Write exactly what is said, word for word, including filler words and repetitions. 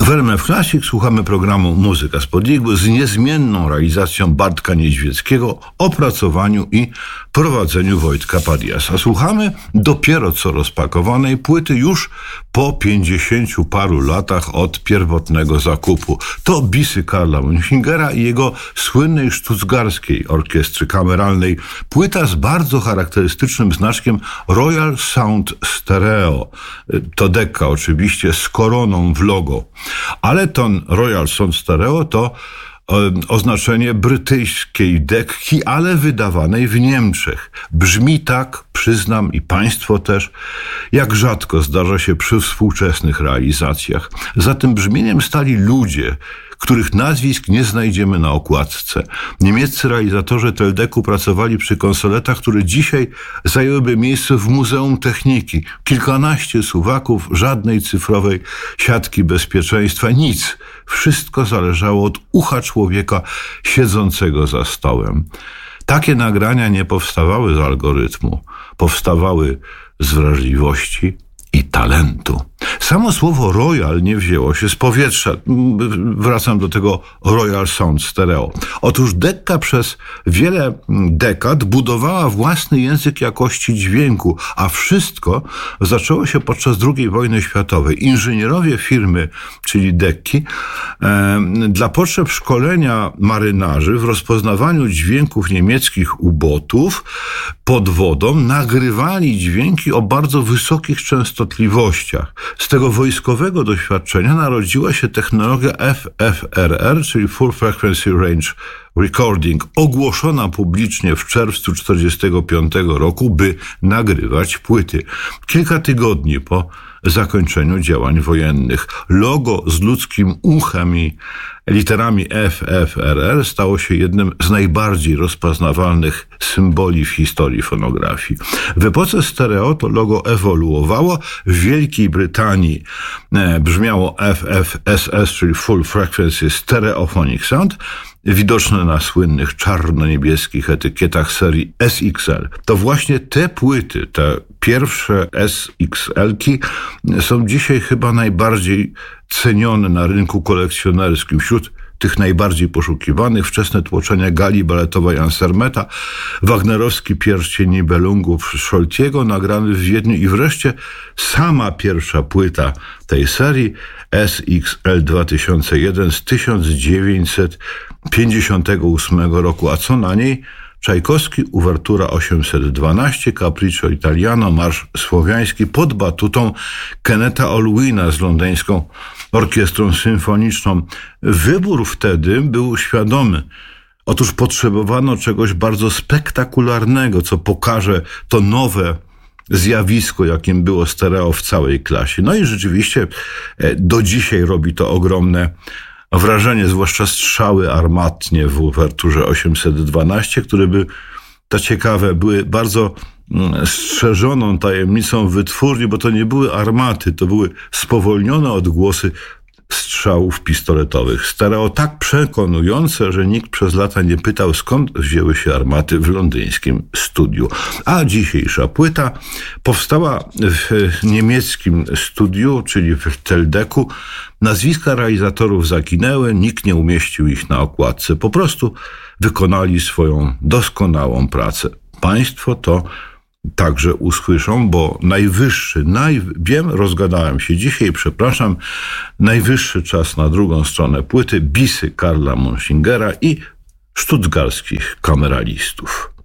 W R M F Classic słuchamy programu Muzyka spod igły z niezmienną realizacją Bartka Niedźwieckiego, opracowaniu i prowadzeniu Wojtka Padiasa. Słuchamy dopiero co rozpakowanej płyty już po pięćdziesięciu paru latach od pierwotnego zakupu. To bisy Karla Munchingera i jego słynnej sztucgarskiej orkiestry kameralnej. Płyta z bardzo charakterystycznym znaczkiem Royal Sound Stereo. To deka oczywiście z koroną w logo. Ale ten Royal Sound Stereo to oznaczenie brytyjskiej dekki, ale wydawanej w Niemczech. Brzmi tak, przyznam i państwo też, jak rzadko zdarza się przy współczesnych realizacjach. Za tym brzmieniem stali ludzie, których nazwisk nie znajdziemy na okładce. Niemieccy realizatorzy Teldeku pracowali przy konsoletach, które dzisiaj zajęłyby miejsce w Muzeum Techniki. Kilkanaście suwaków, żadnej cyfrowej siatki bezpieczeństwa, nic. Wszystko zależało od ucha człowieka siedzącego za stołem. Takie nagrania nie powstawały z algorytmu, powstawały z wrażliwości i talentu. Samo słowo Royal nie wzięło się z powietrza. Wracam do tego Royal Sound Stereo. Otóż dekka przez wiele dekad budowała własny język jakości dźwięku, a wszystko zaczęło się podczas drugiej wojny światowej. Inżynierowie firmy, czyli dekki, e, dla potrzeb szkolenia marynarzy w rozpoznawaniu dźwięków niemieckich ubotów pod wodą nagrywali dźwięki o bardzo wysokich częstotliwościach. Z tego wojskowego doświadczenia narodziła się technologia F F R R, czyli Full Frequency Range Recording, ogłoszona publicznie w czerwcu tysiąc dziewięćset czterdziestego piątego roku, by nagrywać płyty. Kilka tygodni po zakończeniu działań wojennych. Logo z ludzkim uchem i literami F F R R stało się jednym z najbardziej rozpoznawalnych symboli w historii fonografii. W epoce stereo to logo ewoluowało. W Wielkiej Brytanii e, brzmiało F F S S, czyli Full Frequency Stereophonic Sound, widoczne na słynnych czarno-niebieskich etykietach serii S X L. To właśnie te płyty, te pierwsze S X L-ki są dzisiaj chyba najbardziej cenione na rynku kolekcjonerskim. Wśród tych najbardziej poszukiwanych wczesne tłoczenia gali baletowej Ansermeta, wagnerowski pierścień Nibelungów Scholtiego nagrany w Wiedniu i wreszcie sama pierwsza płyta tej serii S X L dwa tysiące jeden z tysiąc dziewięćset pięćdziesiątego ósmego roku, a co na niej? Czajkowski, uwertura osiemset dwanaście, Capriccio Italiano, marsz słowiański pod batutą Kenneta Olwina z londyńską orkiestrą symfoniczną. Wybór wtedy był świadomy. Otóż potrzebowano czegoś bardzo spektakularnego, co pokaże to nowe zjawisko, jakim było stereo w całej klasie. No i rzeczywiście do dzisiaj robi to ogromne wrażenie, zwłaszcza strzały armatnie w uwerturze osiemset dwanaście, które by, to ciekawe, były bardzo strzeżoną tajemnicą wytwórni, bo to nie były armaty, to były spowolnione odgłosy strzałów pistoletowych. Stereo tak przekonujące, że nikt przez lata nie pytał, skąd wzięły się armaty w londyńskim studiu. A dzisiejsza płyta powstała w niemieckim studiu, czyli w Teldeku. Nazwiska realizatorów zaginęły, nikt nie umieścił ich na okładce. Po prostu wykonali swoją doskonałą pracę. Państwo to także usłyszą, bo najwyższy, naj... wiem, rozgadałem się dzisiaj, przepraszam, najwyższy czas na drugą stronę płyty, bisy Karla Munchingera i sztucgarskich kameralistów.